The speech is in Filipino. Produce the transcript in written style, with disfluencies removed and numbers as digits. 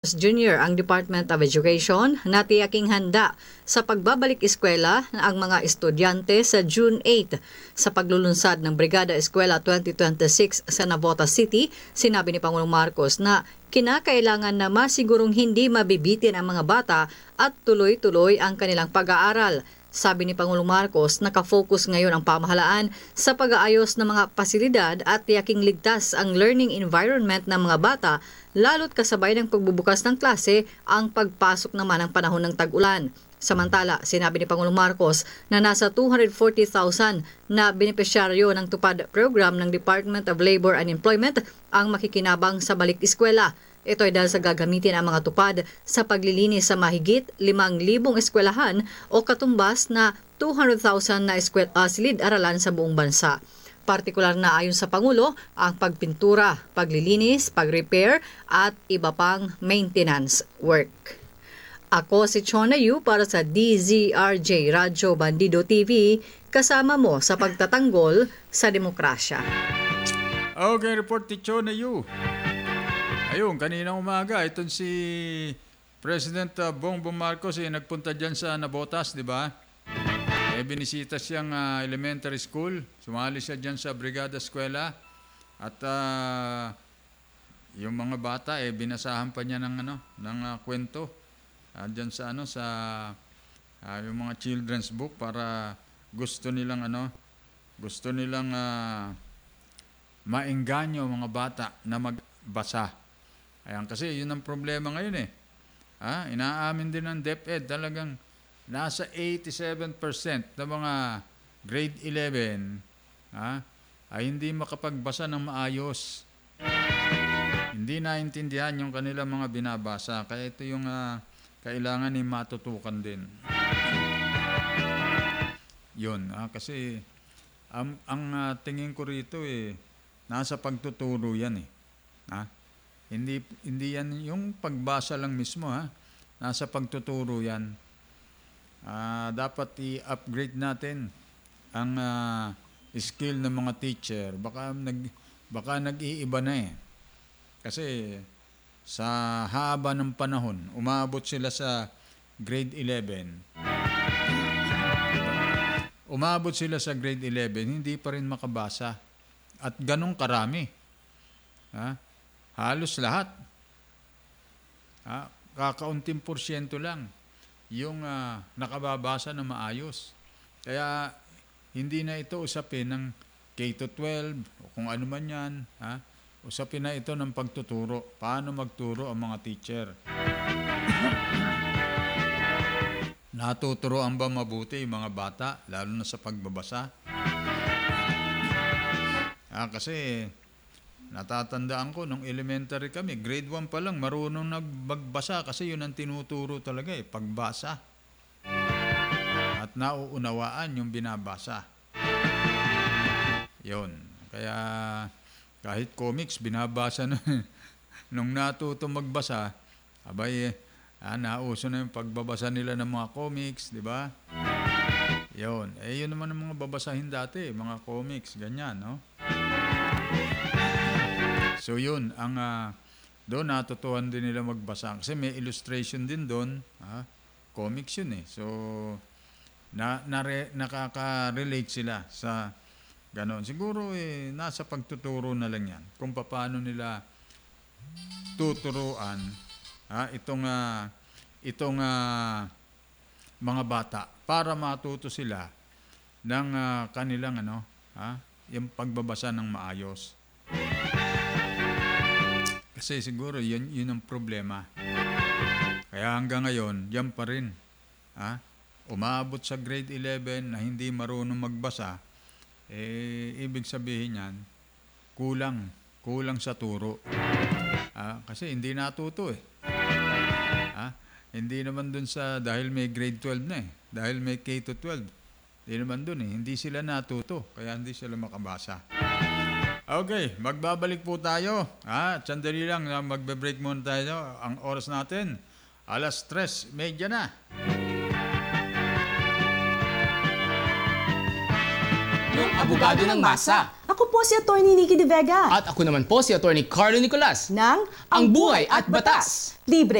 Marcos Jr. ang Department of Education na tiyaking handa sa pagbabalik eskwela ang mga estudyante sa June 8. Sa paglulunsad ng Brigada Eskwela 2026 sa Navotas City, sinabi ni Pangulong Marcos na kinakailangan na masigurong hindi mabibitin ang mga bata at tuloy-tuloy ang kanilang pag-aaral. Sabi ni Pangulong Marcos, nakafocus ngayon ang pamahalaan sa pag-aayos ng mga pasilidad at tiyaking ligtas ang learning environment ng mga bata, lalo't kasabay ng pagbubukas ng klase ang pagpasok naman ng panahon ng tag-ulan. Samantala, sinabi ni Pangulong Marcos na nasa 240,000 na benepisyaryo ng tupad program ng Department of Labor and Employment ang makikinabang sa balik eskwela. Ito ay dahil sa gagamitin ang mga tupad sa paglilinis sa mahigit 5,000 eskwelahan o katumbas na 200,000 na silid-aralan sa buong bansa. Partikular na ayon sa Pangulo, ang pagpintura, paglilinis, pag-repair at iba pang maintenance work. Ako si Chona Yu para sa DZRJ Radyo Bandido TV, kasama mo sa pagtatanggol sa demokrasya. Okay, report ni Chona Yu. Ayun, kaninang umaga, itong si President Bongbong Marcos nagpunta dyan sa Navotas, di ba? Binisita siyang elementary school, sumali siya dyan sa Brigada Eskwela at yung mga bata binasahan pa niya ng kwento dyan sa yung mga children's book para gusto nilang maengganyo mga bata na magbasa. Ayan, kasi yun ang problema ngayon inaamin din ng DepEd, talagang nasa 87% ng mga grade 11 ay hindi makapagbasa ng maayos. Hindi naintindihan yung kanilang mga binabasa. Kaya ito yung kailangan matutukan din. Yun, kasi ang tingin ko rito nasa pagtuturo yan Hindi yan yung pagbasa lang mismo nasa pagtuturo yan. Dapat i-upgrade natin ang skill ng mga teacher. Baka nag-iiba na Kasi sa haba ng panahon, umabot sila sa grade 11. Umabot sila sa grade 11, hindi pa rin makabasa. At ganong karami. Halos lahat. Kakaunting porsyento lang yung nakababasa na maayos. Kaya hindi na ito usapin ng K-12 o kung ano man yan. Usapin na ito ng pagtuturo. Paano magturo ang mga teacher? Natuturoan ba mabuti yung mga bata, lalo na sa pagbabasa? Kasi natatandaan ko, nung elementary kami, grade 1 pa lang, marunong nagbasa kasi yun ang tinuturo talaga pagbasa. At nauunawaan yung binabasa. Yun. Kaya kahit comics, binabasa nung natuto magbasa, nauso na yung pagbabasa nila ng mga comics, di ba? Yun. Yun naman ang mga babasahin dati, mga comics, ganyan, no? So yun, doon natutuhan din nila magbasa. Kasi may illustration din doon. Comics yun So, nakaka-relate sila sa ganon. Siguro nasa pagtuturo na lang yan. Kung paano nila tuturuan itong mga bata para matuto sila ng kanilang yung pagbabasa ng maayos. Kasi siguro yun ang problema. Kaya hanggang ngayon, yan pa rin. Umabot sa grade 11 na hindi marunong magbasa, ibig sabihin yan, kulang sa turo. Kasi hindi natuto Hindi naman dun dahil may grade 12 na dahil may K-12. Hindi naman dun hindi sila natuto, kaya hindi sila makabasa. Okay, magbabalik po tayo. Sandali lang, magbe-break muna tayo. Ang oras natin, 3:30 na. Yung abogado ng masa. Ako po si Atty. Nikki De Vega. At ako naman po si Atty. Carlo Nicolas. Ng Ang Buhay at Batas. Libre